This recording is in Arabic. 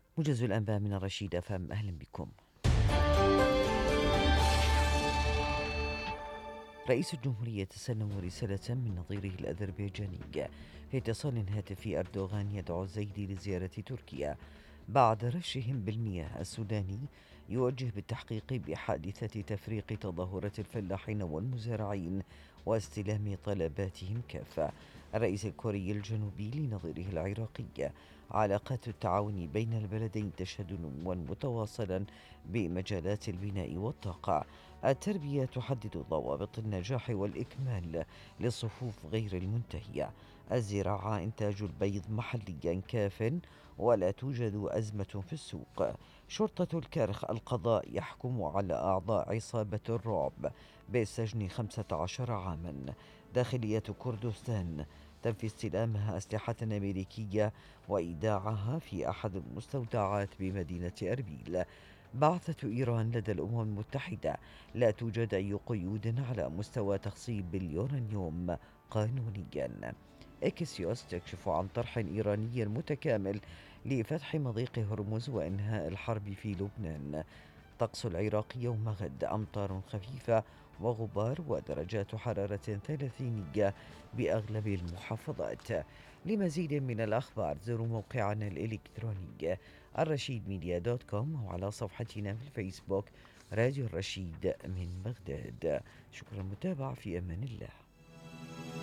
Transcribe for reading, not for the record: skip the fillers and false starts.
موجز الأنباء من الرشيد أفهم، أهلا بكم. رئيس الجمهورية تسنم رسالة من نظيره الأذربيجاني. في اتصال هاتفي أردوغان يدعو الزيدي لزيارة تركيا بعد رشهم بالمياه. السوداني يوجه بالتحقيق بحادثة تفريق تظاهرة الفلاحين والمزارعين واستلام طلباتهم كافة. الرئيس الكوري الجنوبي لنظيره العراقي: علاقات التعاون بين البلدين تشهد نموا متواصلا بمجالات البناء والطاقة. التربية تحدد ضوابط النجاح والإكمال للصفوف غير المنتهية. الزراعة: إنتاج البيض محليا كاف ولا توجد أزمة في السوق. شرطة الكرخ: القضاء يحكم على أعضاء عصابة الرعب بالسجن 15 عاما. داخلية كردستان: تنفي استلامها أسلحة أمريكية وإيداعها في أحد المستودعات بمدينة أربيل. بعثة إيران لدى الأمم المتحدة: لا توجد أي قيود على مستوى تخصيب اليورانيوم قانونيا. إكسيوس تكشف عن طرح إيراني متكامل لفتح مضيق هرمز وإنهاء الحرب في لبنان. طقس العراق يوم غد: أمطار خفيفة وغبار ودرجات حرارة 30 بأغلب المحافظات. لمزيد من الأخبار زوروا موقعنا الإلكتروني الرشيد ميديا دوت كوم، وعلى صفحتنا في الفيسبوك راديو الرشيد من بغداد. شكرا للمتابعة، في أمان الله.